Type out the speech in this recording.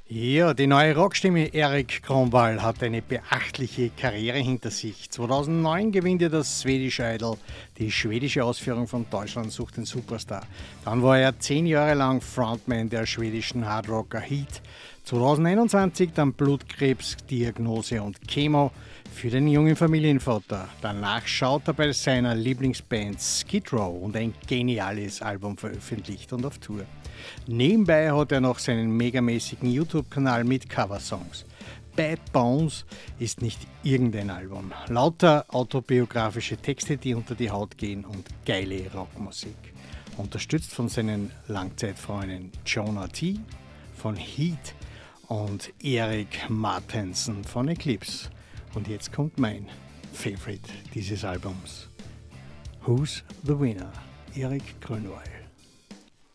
Ja, die neue Rockstimme Erik Grönwall hat eine beachtliche Karriere hinter sich. 2009 gewinnt er das Swedish Idol, die schwedische Ausführung von Deutschland sucht den Superstar. Dann war er 10 Jahre lang Frontman der schwedischen Hardrocker Heat. 2021 dann Blutkrebsdiagnose und Chemo für den jungen Familienvater. Danach schaut er bei seiner Lieblingsband Skid Row und ein geniales Album veröffentlicht und auf Tour. Nebenbei hat er noch seinen megamäßigen YouTube-Kanal mit Coversongs. Bad Bones ist nicht irgendein Album. Lauter autobiografische Texte, die unter die Haut gehen und geile Rockmusik. Unterstützt von seinen Langzeitfreunden Jonah T. von Heat und Erik Martensen von Eclipse. Und jetzt kommt mein Favorite dieses Albums. Who's the Winner? Erik Grönwall.